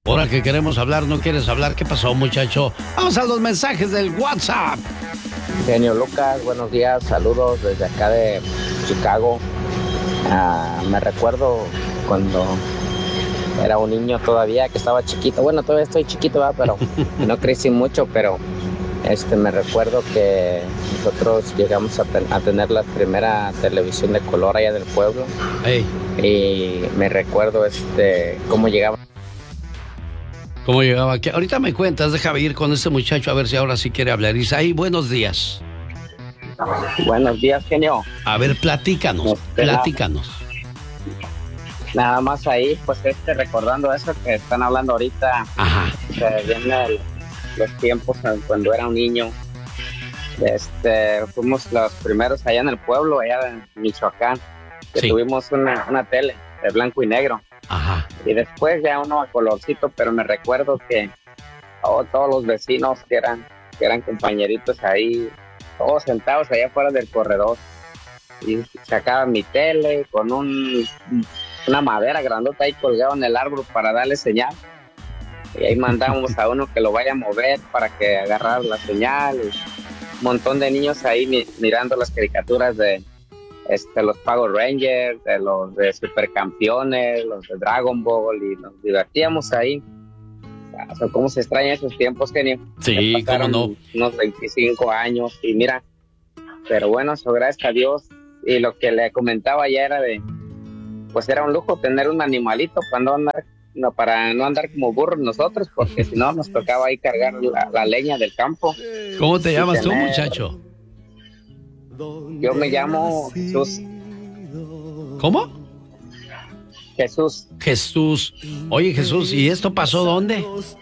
Ahora que queremos hablar, no quieres hablar. ¿Qué pasó, muchacho? Vamos a los mensajes del WhatsApp. Genio Lucas, buenos días, saludos desde acá de Chicago. Me recuerdo cuando era un niño todavía, que estaba chiquito. Bueno, todavía estoy chiquito, ¿verdad? Pero no crecí mucho, pero me recuerdo que nosotros llegamos a tener la primera televisión de color allá del pueblo. Hey. Y me recuerdo cómo llegaba. ¿Cómo llegaba aquí? Ahorita me cuentas, déjame ir con este muchacho a ver si ahora sí quiere hablar. Isaí, buenos días. Buenos días, genio. A ver, platícanos. Nada más ahí, pues recordando eso que están hablando ahorita. Ajá. Vienen los tiempos cuando era un niño. Fuimos los primeros allá en el pueblo, allá en Michoacán, que sí. Tuvimos una tele de blanco y negro. Ajá. Y después ya uno a colorcito, pero me recuerdo que todos los vecinos que eran compañeritos ahí, todos sentados allá afuera del corredor, y sacaban mi tele con una madera grandota ahí colgada en el árbol para darle señal, y ahí mandábamos a uno que lo vaya a mover para que agarrara la señal, y un montón de niños ahí mirando las caricaturas de los Power Rangers, de los de Supercampeones, los de Dragon Ball, y nos divertíamos ahí. O sea, cómo se extrañan esos tiempos, genio. Sí, cómo no. Unos 25 años, y mira, pero bueno, eso gracias a Dios. Y lo que le comentaba ya pues era un lujo tener un animalito para no andar como burros nosotros, porque si no nos tocaba ahí cargar la leña del campo. ¿Cómo te llamas tú, muchacho? Yo me llamo Jesús. ¿Cómo? Jesús. Jesús. Oye, Jesús, ¿y esto pasó dónde?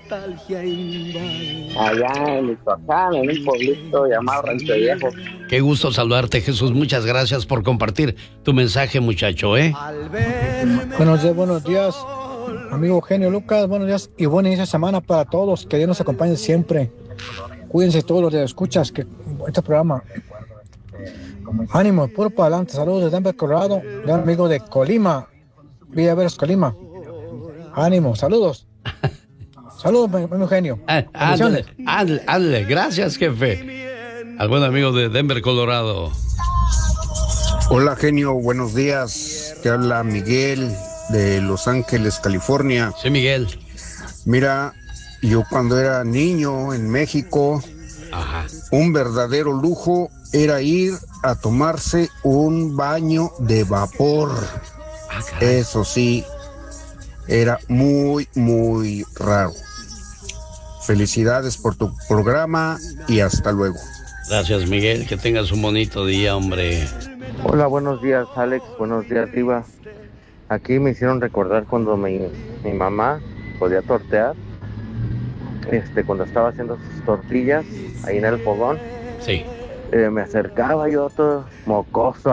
Allá en Michoacán, en un pueblito llamado Rancho Viejo. Qué gusto saludarte, Jesús. Muchas gracias por compartir tu mensaje, muchacho, Buenos días, amigo Genio Lucas. Buenos días y buena inicio de semana para todos. Que Dios nos acompañe siempre. Cuídense todos los que escuchas este programa. Ánimo, puro para adelante. Saludos desde Denver, Colorado. Gran amigo de Colima, Villa Veras, Colima. Ánimo, saludos. Saludos, mi genio. Ándale, gracias, jefe. Al buen amigo de Denver, Colorado. Hola, genio, buenos días. Te habla Miguel de Los Ángeles, California. Sí, Miguel. Mira, yo cuando era niño en México, ajá, un verdadero lujo era ir a tomarse un baño de vapor. Eso sí, era muy, muy raro. Felicidades por tu programa y hasta luego. Gracias, Miguel, que tengas un bonito día, hombre. Hola, buenos días, Alex, buenos días, Diva. Aquí me hicieron recordar cuando mi mamá podía tortear, cuando estaba haciendo sus tortillas ahí en el fogón. Sí. Me acercaba yo todo mocoso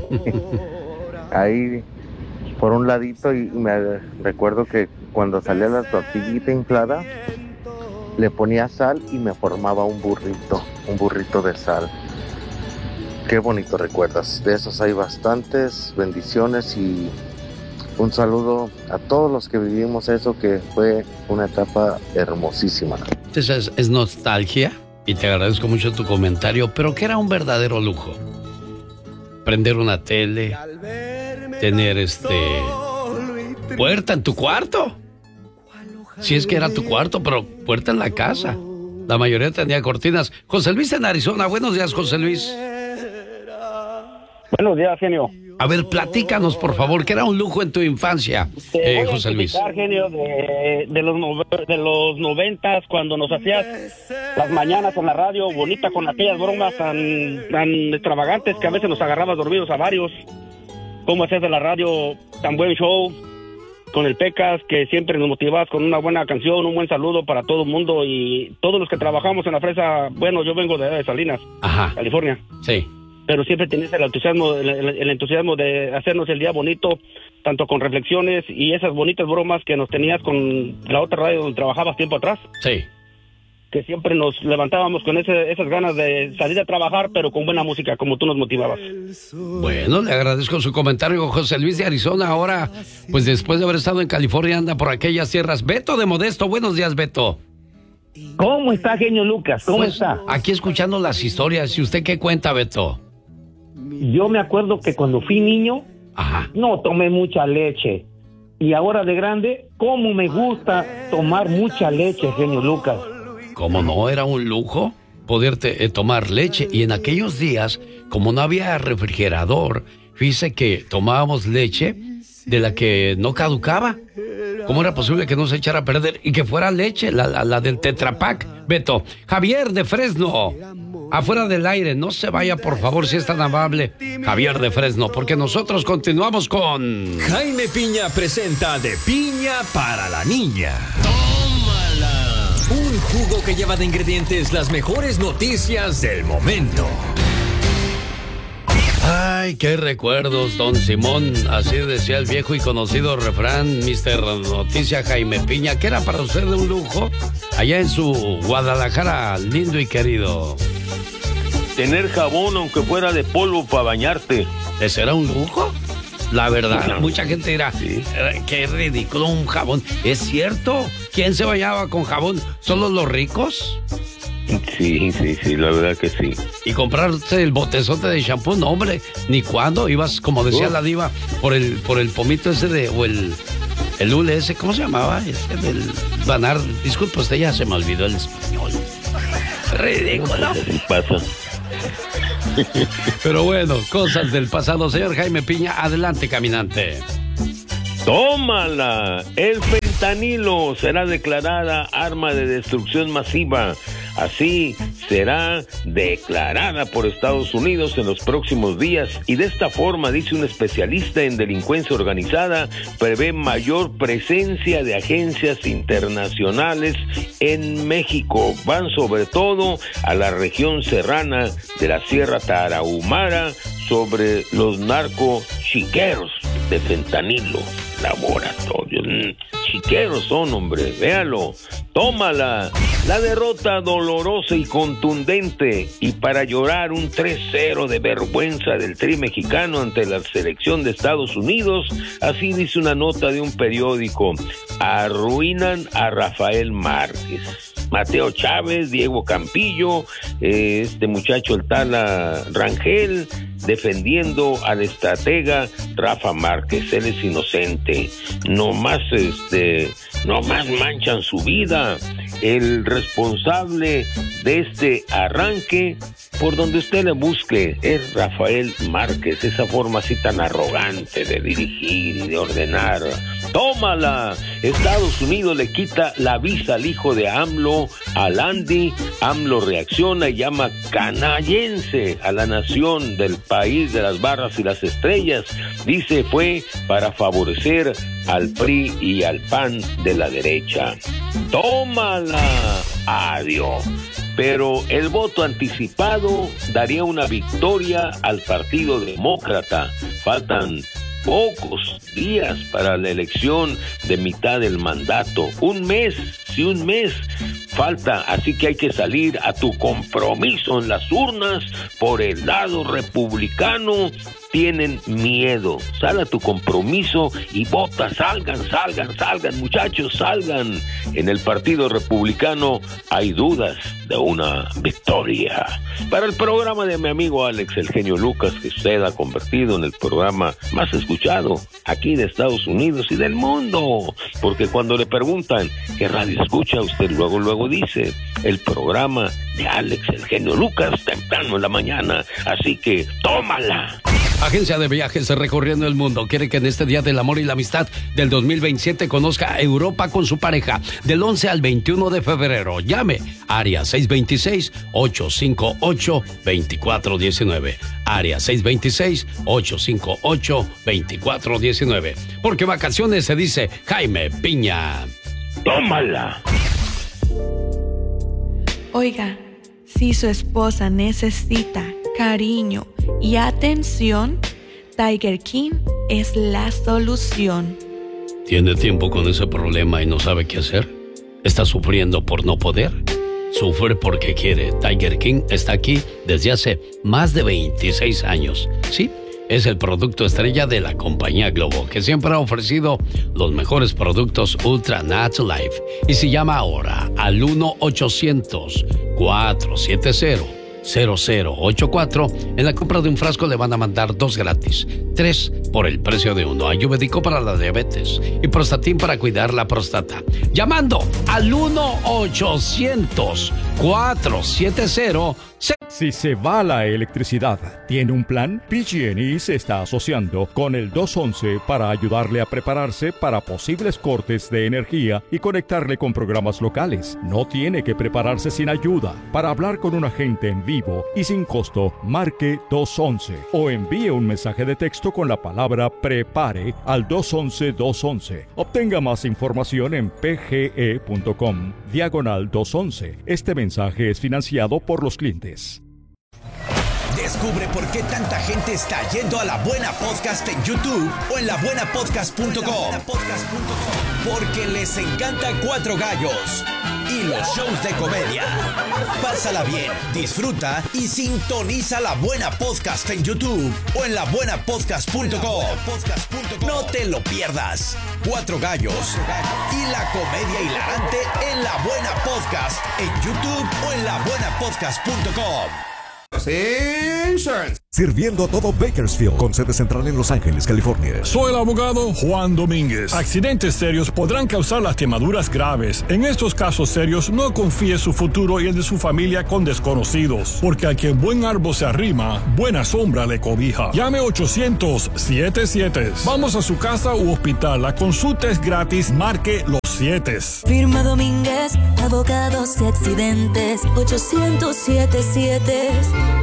ahí por un ladito, y me recuerdo que cuando salía la tortillita inflada, le ponía sal y me formaba un burrito de sal. Qué bonito recuerdas. De esos hay bastantes. Bendiciones y un saludo a todos los que vivimos eso, que fue una etapa hermosísima. Esa es nostalgia, y te agradezco mucho tu comentario, pero que era un verdadero lujo. Prender una tele, tener puerta en tu cuarto. Si es que era tu cuarto, pero puerta en la casa. La mayoría tenía cortinas. José Luis en Arizona. Buenos días, José Luis. Buenos días, genio. A ver, platícanos, por favor, que era un lujo en tu infancia, José Luis. Genio, de los 90s, cuando nos hacías las mañanas en la radio, bonita, con aquellas bromas tan extravagantes que a veces nos agarrabas dormidos a varios. Cómo hacías de la radio tan buen show, con el Pecas, que siempre nos motivabas con una buena canción, un buen saludo para todo el mundo y todos los que trabajamos en la fresa. Bueno, yo vengo de Salinas, ajá, California. Sí. Pero siempre tenías el entusiasmo de hacernos el día bonito, tanto con reflexiones y esas bonitas bromas que nos tenías con la otra radio donde trabajabas tiempo atrás. Sí. que siempre nos levantábamos con esas ganas de salir a trabajar, pero con buena música, como tú nos motivabas. Bueno, le agradezco su comentario, José Luis de Arizona. Ahora, pues después de haber estado en California, anda por aquellas tierras. Beto de Modesto, buenos días, Beto. ¿Cómo está, genio Lucas? ¿Cómo está? Aquí escuchando las historias. ¿Y usted qué cuenta, Beto? Yo me acuerdo que cuando fui niño, Ajá. no tomé mucha leche. Y ahora de grande, ¿cómo me gusta tomar mucha leche, genio Lucas? ¿Cómo no? Era un lujo poder tomar leche. Y en aquellos días, como no había refrigerador, fíjese que tomábamos leche de la que no caducaba. ¿Cómo era posible que no se echara a perder y que fuera leche, la del Tetra Pak? Beto, Javier de Fresno, afuera del aire, no se vaya por favor si es tan amable, Javier de Fresno, porque nosotros continuamos con... Jaime Piña presenta De Piña para la Niña. ¡Tómala! Un jugo que lleva de ingredientes las mejores noticias del momento. Ay, qué recuerdos, don Simón. Así decía el viejo y conocido refrán, Mr. Noticia Jaime Piña, que era para usted de un lujo allá en su Guadalajara lindo y querido. Tener jabón aunque fuera de polvo para bañarte. ¿Ese era un lujo? La verdad, mucha gente dirá, sí, qué ridículo un jabón. ¿Es cierto? ¿Quién se bañaba con jabón? ¿Solo los ricos? Sí, la verdad que sí. Y comprarse el botezote de shampoo, no, hombre, ni cuándo. Ibas, como decía la diva, por el pomito ese o el hule ese, ¿cómo se llamaba? Ese del Banar. Disculpe, usted ya se me olvidó el español. Ridículo. Así pasa. Pero bueno, cosas del pasado. Señor Jaime Piña, adelante, caminante. ¡Tómala! El fentanilo será declarada arma de destrucción masiva. Así será declarada por Estados Unidos en los próximos días. Y de esta forma, dice un especialista en delincuencia organizada, prevé mayor presencia de agencias internacionales en México. Van sobre todo a la región serrana de la Sierra Tarahumara sobre los narcochiqueros de fentanilo. Laboratorios. Chiqueros son, hombre, véalo. Tómala. La derrota dolorosa y contundente y para llorar un 3-0 de vergüenza del Tri mexicano ante la selección de Estados Unidos. Así dice una nota de un periódico. Arruinan a Rafael Márquez. Mateo Chávez, Diego Campillo, este muchacho el Tala Rangel, defendiendo al estratega Rafa Márquez. Él es inocente. No más manchan su vida. El responsable de este arranque, por donde usted le busque, es Rafael Márquez. Esa forma así tan arrogante de dirigir y de ordenar. ¡Tómala! Estados Unidos le quita la visa al hijo de AMLO, al Andy. AMLO reacciona y llama canallense a la nación del país de las barras y las estrellas. Dice fue para favorecer al PRI y al PAN de la derecha. ¡Tómala! Adiós. Pero el voto anticipado daría una victoria al Partido Demócrata. Faltan pocos días para la elección de mitad del mandato. Un mes falta, así que hay que salir a tu compromiso en las urnas. Por el lado republicano tienen miedo. Sal a tu compromiso y vota. Salgan, muchachos, salgan. En el Partido Republicano hay dudas de una victoria. Para el programa de mi amigo Alex, el genio Lucas, que usted ha convertido en el programa más escuchado aquí de Estados Unidos y del mundo. Porque cuando le preguntan qué radio escucha, usted luego dice el programa de Alex, el genio Lucas, temprano en la mañana. Así que tómala. Agencia de Viajes recorriendo el mundo quiere que en este Día del Amor y la Amistad del 2027 conozca Europa con su pareja del 11 al 21 de febrero. Llame área 626-858-2419. Área 626-858-2419. Porque vacaciones se dice Jaime Piña. ¡Tómala! Oiga, si su esposa necesita cariño y atención, Tiger King es la solución. ¿Tiene tiempo con ese problema y no sabe qué hacer? ¿Está sufriendo por no poder? sufre porque quiere. Tiger King está aquí desde hace más de 26 años. Sí, es el producto estrella de la compañía Globo, que siempre ha ofrecido los mejores productos Ultra Natural Life. Y se llama ahora al 1-800-470-0084. En la compra de un frasco le van a mandar 2 gratis, 3 por el precio de 1. Ayurvédico para la diabetes y Prostatin para cuidar la próstata. Llamando al 1-800-470. Si se va la electricidad, ¿tiene un plan? PG&E se está asociando con el 211 para ayudarle a prepararse para posibles cortes de energía y conectarle con programas locales. No tiene que prepararse sin ayuda. Para hablar con un agente en vivo y sin costo, marque 211 o envíe un mensaje de texto con la palabra PREPARE al 211-211. Obtenga más información en pge.com/211. Este mensaje es financiado por los clientes. Descubre por qué tanta gente está yendo a La Buena Podcast en YouTube o en labuenapodcast.com. Porque les encanta Cuatro Gallos y los shows de comedia. Pásala bien, disfruta y sintoniza La Buena Podcast en YouTube o en labuenapodcast.com. No te lo pierdas. Cuatro Gallos y la comedia hilarante en La Buena Podcast en YouTube o en labuenapodcast.com. Insurance. Sirviendo a todo Bakersfield, con sede central en Los Ángeles, California. Soy el abogado Juan Domínguez. Accidentes serios podrán causar lastimaduras graves. En estos casos serios, no confíe su futuro y el de su familia con desconocidos, porque al que buen árbol se arrima, buena sombra le cobija. Llame 800-77. Vamos a su casa u hospital. La consulta es gratis. Marque los 7. Firma Domínguez, abogados de accidentes. 800-77.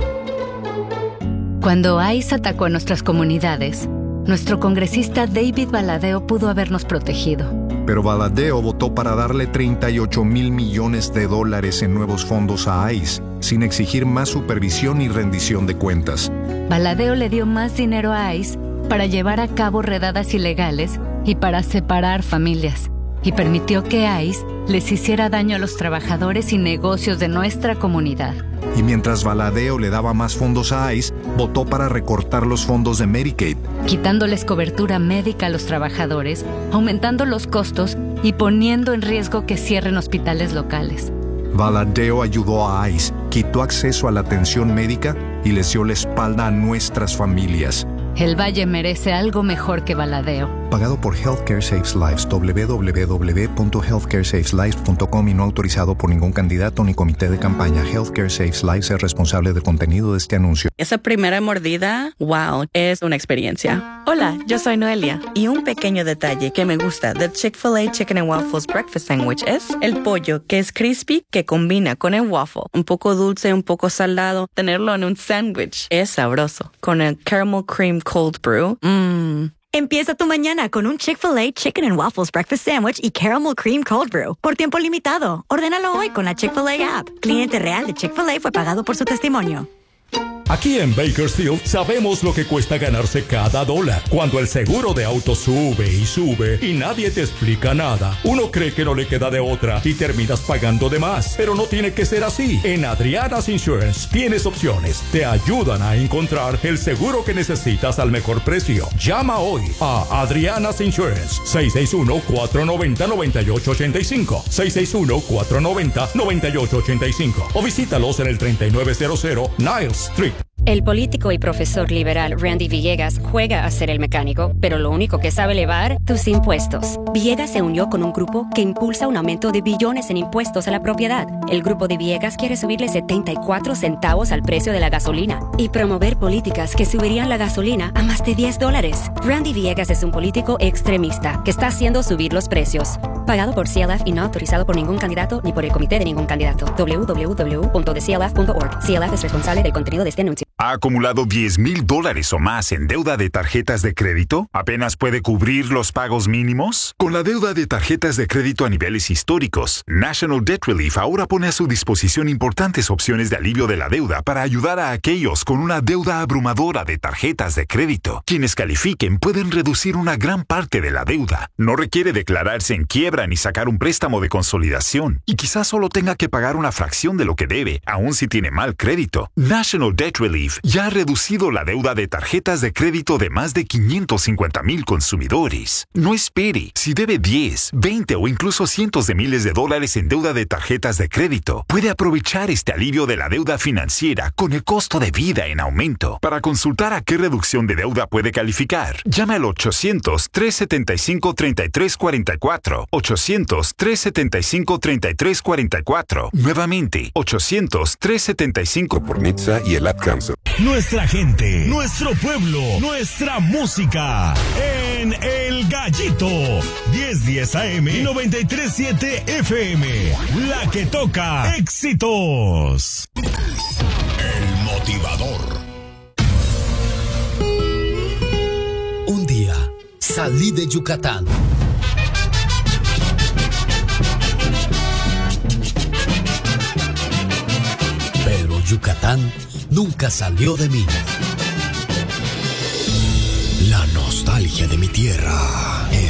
Cuando ICE atacó a nuestras comunidades, nuestro congresista David Valadao pudo habernos protegido. Pero Valadao votó para darle $38 mil millones en nuevos fondos a ICE, sin exigir más supervisión y rendición de cuentas. Valadao le dio más dinero a ICE para llevar a cabo redadas ilegales y para separar familias, y permitió que ICE les hiciera daño a los trabajadores y negocios de nuestra comunidad. Y mientras Valadao le daba más fondos a ICE, votó para recortar los fondos de Medicaid, quitándoles cobertura médica a los trabajadores, aumentando los costos y poniendo en riesgo que cierren hospitales locales. Valadao ayudó a ICE, quitó acceso a la atención médica y les dio la espalda a nuestras familias. El Valle merece algo mejor que Valadao. Pagado por Healthcare Saves Lives, www.healthcaresaveslives.com y no autorizado por ningún candidato ni comité de campaña. Healthcare Saves Lives es responsable del contenido de este anuncio. Esa primera mordida, wow, es una experiencia. Hola, yo soy Noelia. Y un pequeño detalle que me gusta del Chick-fil-A Chicken and Waffles Breakfast Sandwich es el pollo, que es crispy, que combina con el waffle. Un poco dulce, un poco salado. Tenerlo en un sándwich es sabroso. Con el caramel cream cold brew, Empieza tu mañana con un Chick-fil-A Chicken and Waffles Breakfast Sandwich y Caramel Cream Cold Brew por tiempo limitado. Ordénalo hoy con la Chick-fil-A app. Cliente real de Chick-fil-A fue pagado por su testimonio. Aquí en Bakersfield sabemos lo que cuesta ganarse cada dólar. Cuando el seguro de auto sube y sube y nadie te explica nada, uno cree que no le queda de otra y terminas pagando de más. Pero no tiene que ser así. En Adriana's Insurance tienes opciones. Te ayudan a encontrar el seguro que necesitas al mejor precio. Llama hoy a Adriana's Insurance. 661-490-9885. 661-490-9885. O visítalos en el 3900 Niles Street. El político y profesor liberal Randy Villegas juega a ser el mecánico, pero lo único que sabe elevar, tus impuestos. Villegas se unió con un grupo que impulsa un aumento de billones en impuestos a la propiedad. El grupo de Villegas quiere subirle 74 centavos al precio de la gasolina y promover políticas que subirían la gasolina a más de $10. Randy Villegas es un político extremista que está haciendo subir los precios. Pagado por CLF y no autorizado por ningún candidato ni por el comité de ningún candidato. www.theclf.org. CLF es responsable del contenido de este anuncio. ¿Ha acumulado $10,000 o más en deuda de tarjetas de crédito? ¿Apenas puede cubrir los pagos mínimos? Con la deuda de tarjetas de crédito a niveles históricos, National Debt Relief ahora pone a su disposición importantes opciones de alivio de la deuda para ayudar a aquellos con una deuda abrumadora de tarjetas de crédito. Quienes califiquen pueden reducir una gran parte de la deuda. No requiere declararse en quiebra ni sacar un préstamo de consolidación. Y quizás solo tenga que pagar una fracción de lo que debe, aun si tiene mal crédito. National Debt Relief ya ha reducido la deuda de tarjetas de crédito de más de 550,000 consumidores. No espere. Si debe 10, 20 o incluso cientos de miles de dólares en deuda de tarjetas de crédito, puede aprovechar este alivio de la deuda financiera con el costo de vida en aumento. Para consultar a qué reducción de deuda puede calificar, llame al 800-375-3344. 800-375-3344. Nuevamente, 800-375 por NHTSA y el Ad Council. Nuestra gente, nuestro pueblo, nuestra música en El Gallito. 1010 AM y 93.7 FM. La que toca éxitos. El motivador. Un día salí de Yucatán. Pero Yucatán nunca salió de mí. La nostalgia de mi tierra